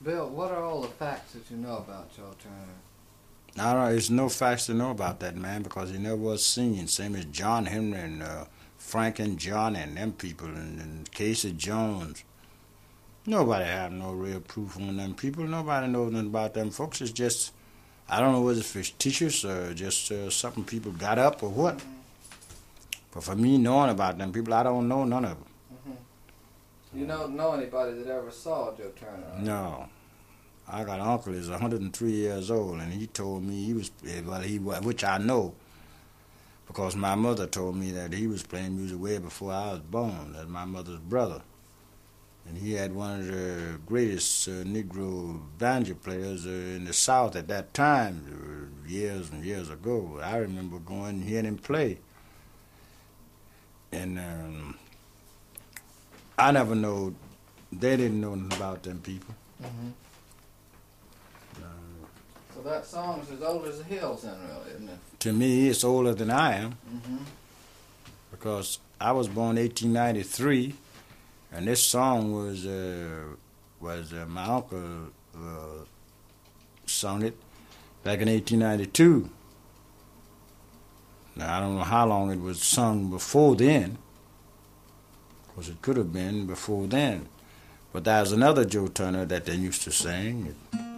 Bill, what are all the facts that you know about Joe Turner? I don't know, there's no facts to know about that man because he never was seen. Same as John Henry and Frank and John and them people and Casey Jones. Nobody have no real proof on them people. Nobody knows nothing about them folks. It's just, I don't know whether it's fictitious or just something people got up or what. But for me knowing about them people, I don't know none of them. You don't know anybody that ever saw Joe Turner? Right? No. I got an uncle who's 103 years old, and he told me he was, which I know, because my mother told me that he was playing music way before I was born. That's my mother's brother. And he had one of the greatest Negro banjo players in the South at that time, years and years ago. I remember going and hearing him play. And I never know, they didn't know nothing about them people. So that song's as old as the hills then, really, isn't it? To me, it's older than I am. Because I was born 1893, and this song was my uncle sung it back in 1892. Now, I don't know how long it was sung before then, because it could have been before then. But there's another Joe Turner that they used to sing.